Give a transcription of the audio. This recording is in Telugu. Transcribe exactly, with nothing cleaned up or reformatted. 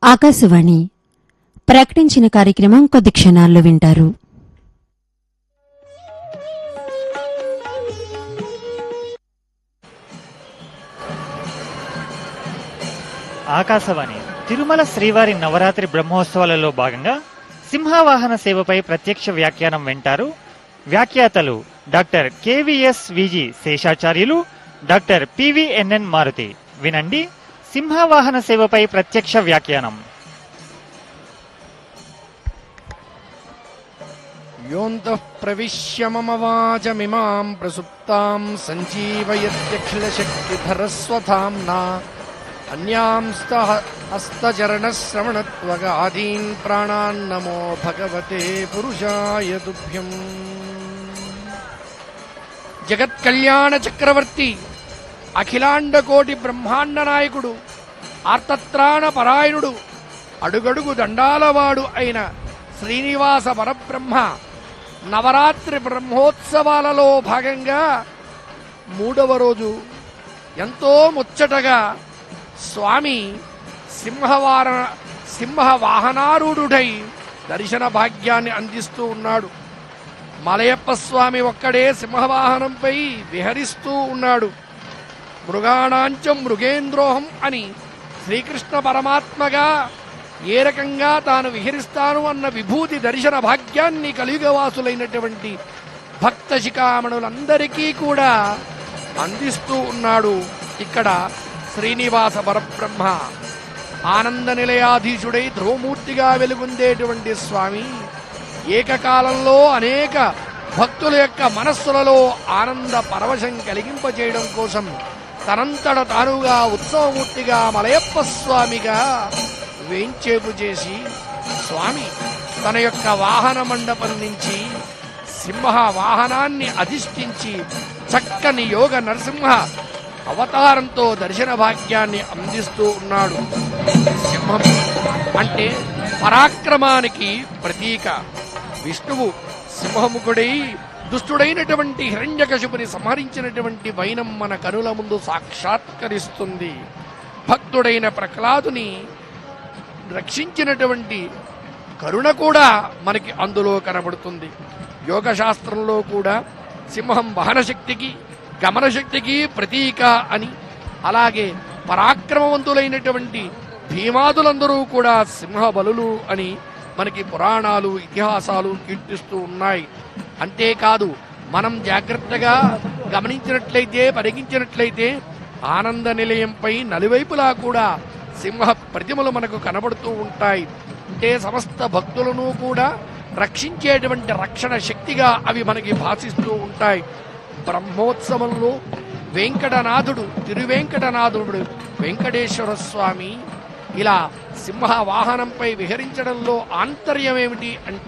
ఆకాశవాణి ప్రకటించిన కార్యక్రమం కొద్ది క్షణాల్లో వింటారు. ఆకాశవాణి తిరుమల శ్రీవారి నవరాత్రి బ్రహ్మోత్సవాలలో భాగంగా సింహవాహన సేవపై ప్రత్యక్ష వ్యాఖ్యానం వింటారు. వ్యాఖ్యాతలు డాక్టర్ కెవిఎస్ విజి శేషాచార్యులు, డాక్టర్ పివిఎన్ఎన్ మారుతి. వినండి సింహవాహన సేవపై ప్రత్యక్ష వ్యాఖ్యానం. యోంతః ప్రవిశ్య మమ వాచమిమాం ప్రసుప్తాం సంజీవయత్యఖిలశక్తిధరస్వధామ్నా అన్యాంస్త హస్తచరణశ్రవణత్వగాదీన్ ప్రాణాన్నమో భగవతే పురుషాయ తుభ్యం. జగత్కళ్యాణ చక్రవర్తి, అఖిలాండ కోటి బ్రహ్మాండ నాయకుడు, ఆర్తత్రాణ పరాయణుడు, అడుగడుగు దండాలవాడు అయిన శ్రీనివాస పరబ్రహ్మ నవరాత్రి బ్రహ్మోత్సవాలలో భాగంగా మూడవ రోజు ఎంతో ముచ్చటగా స్వామి సింహవార సింహ వాహనారూఢుడై దర్శన భాగ్యాన్ని అందిస్తూ ఉన్నాడు. మలయప్ప స్వామి ఒక్కడే సింహవాహనంపై విహరిస్తూ ఉన్నాడు. మృగాణాంచం మృగేంద్రోహం అని శ్రీకృష్ణ పరమాత్మగా ఏ రకంగా తాను విహరిస్తాను అన్న విభూతి దర్శన భాగ్యాన్ని కలియుగవాసులైనటువంటి భక్త శిఖామణులందరికీ కూడా అందిస్తూ ఉన్నాడు. ఇక్కడ శ్రీనివాస పరబ్రహ్మ ఆనంద నిలయాధీశుడై ధ్రువమూర్తిగా వెలుగొందేటువంటి స్వామి ఏకకాలంలో అనేక భక్తుల యొక్క మనస్సులలో ఆనంద పరవశం కలిగింపచేయడం కోసం తనంతట తానుగా ఉత్సవమూర్తిగా మలయప్ప స్వామిగా వేంచేపు చేసి స్వామి తన యొక్క వాహన మండపం నుంచి సింహ వాహనాన్ని అధిష్ఠించి చక్కని యోగ నరసింహ అవతారంతో దర్శన భాగ్యాన్ని అందిస్తూ ఉన్నాడు. సింహం అంటే పరాక్రమానికి ప్రతీక. విష్ణువు సింహముఖుడై దుష్టుడైనటువంటి హిరణ్యకశిపుని సంహరించినటువంటి వైనం మన కనుల ముందు సాక్షాత్కరిస్తుంది. భక్తుడైన ప్రహ్లాదుని రక్షించినటువంటి కరుణ కూడా మనకి అందులో కనబడుతుంది. యోగ శాస్త్రంలో కూడా సింహం వాహనశక్తికి గమనశక్తికి ప్రతీక అని, అలాగే పరాక్రమవంతులైనటువంటి భీమాదులందరూ కూడా సింహబలులు అని మనకి పురాణాలు ఇతిహాసాలు కీర్తిస్తూ ఉన్నాయి. అంతేకాదు మనం జాగ్రత్తగా గమనించినట్లయితే పరిగించినట్లయితే ఆనంద నిలయంపై నలువైపులా కూడా సింహ ప్రతిమలు మనకు కనబడుతూ ఉంటాయి. అంటే సమస్త భక్తులను కూడా రక్షించేటువంటి రక్షణ శక్తిగా అవి మనకి భాషిస్తూ ఉంటాయి. బ్రహ్మోత్సవంలో వెంకటనాథుడు తిరువెంకటనాథుడు వెంకటేశ్వర స్వామి ఇలా సింహ వాహనంపై విహరించడంలో ఆంతర్యం ఏమిటి అంటే